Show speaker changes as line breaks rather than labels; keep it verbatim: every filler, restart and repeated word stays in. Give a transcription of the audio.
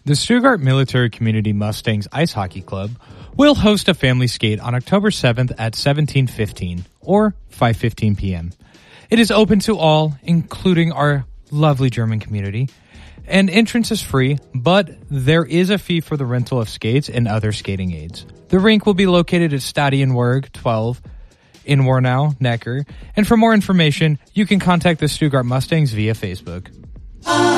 The Stuttgart Military Community Mustangs Ice Hockey Club will host a family skate on October seventh at seventeen fifteen or five fifteen p.m. It is open to all, including our lovely German community, and entrance is free, but there is a fee for the rental of skates and other skating aids. The rink will be located at Stadienwerk twelve in Warnau, Neckar, and for more information, you can contact the Stuttgart Mustangs via Facebook.